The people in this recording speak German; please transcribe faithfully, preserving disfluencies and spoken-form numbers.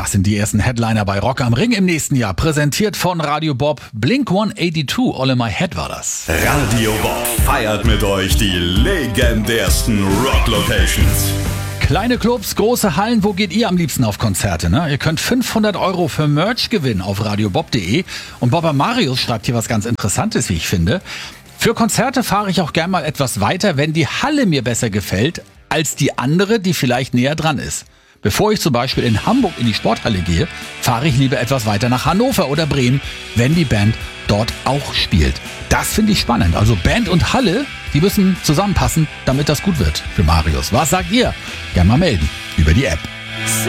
Das sind die ersten Headliner bei Rock am Ring im nächsten Jahr. Präsentiert von Radio Bob. Blink hundertzweiundachtzig, All in My Head war das. Radio Bob feiert mit euch die legendärsten Rock-Locations. Kleine Clubs, große Hallen, wo geht ihr am liebsten auf Konzerte? Ne? Ihr könnt fünfhundert Euro für Merch gewinnen auf radiobob punkt de. Und Bobber Marius schreibt hier was ganz Interessantes, wie ich finde. Für Konzerte fahre ich auch gern mal etwas weiter, wenn die Halle mir besser gefällt als die andere, die vielleicht näher dran ist. Bevor ich zum Beispiel in Hamburg in die Sporthalle gehe, fahre ich lieber etwas weiter nach Hannover oder Bremen, wenn die Band dort auch spielt. Das finde ich spannend. Also Band und Halle, die müssen zusammenpassen, damit das gut wird für Marius. Was sagt ihr? Gerne mal melden über die App.